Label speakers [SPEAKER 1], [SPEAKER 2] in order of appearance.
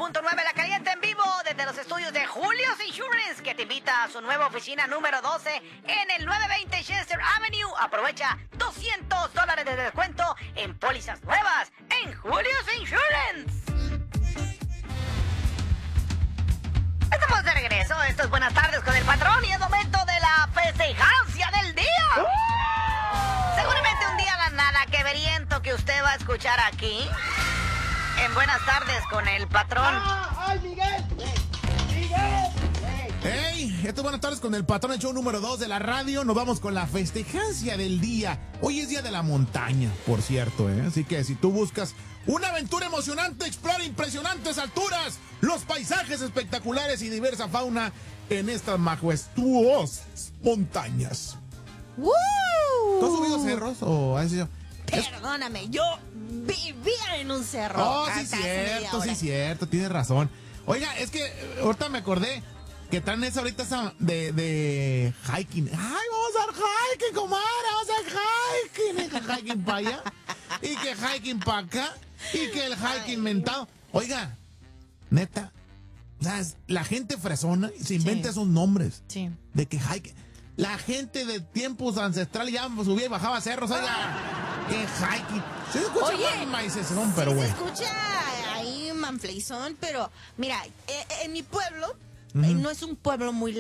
[SPEAKER 1] 101.9 La Caliente en vivo desde los estudios de Julio's Insurance, que te invita a su nueva oficina número 12 en el 920 Chester Avenue. Aprovecha $200 de descuento en pólizas nuevas en Julio's Insurance. Estamos de regreso. Esto es Buenas Tardes con el Patrón y es momento de la festejancia del día. Seguramente un día nada que veriento que usted va a escuchar aquí en Buenas Tardes con el Patrón.
[SPEAKER 2] ¡Ay, Miguel! ¡Miguel!
[SPEAKER 3] ¡Hey! Esto es Buenas Tardes con el Patrón, el show número 2 de la radio. Nos vamos con la festejancia del día. Hoy es Día de la Montaña, por cierto, ¿eh? Así que si tú buscas una aventura emocionante, explora impresionantes alturas, los paisajes espectaculares y diversa fauna en estas majestuosas montañas.
[SPEAKER 4] ¡Woo!
[SPEAKER 3] ¿Tú has subido cerros o has sido?
[SPEAKER 4] Perdóname, yo vivía en un cerro.
[SPEAKER 3] Oh, sí, cierto, tienes razón. Oiga, es que ahorita me acordé que traen esa ahorita esa de hiking. Ay, vamos a hacer hiking, comadre, vamos a hacer hiking. Hiking para allá, y que hiking para acá, y que el hiking mentado. Oiga, neta, ¿sabes? La gente fresona se inventa esos nombres.
[SPEAKER 4] Sí.
[SPEAKER 3] De que hiking. La gente de tiempos ancestrales ya subía y bajaba cerros, oiga. Que hiking. Se escucha
[SPEAKER 4] Oye,
[SPEAKER 3] maicezón, pero
[SPEAKER 4] sí
[SPEAKER 3] bueno.
[SPEAKER 4] se escucha ahí manflazón, pero mira, en mi pueblo, no es un pueblo muy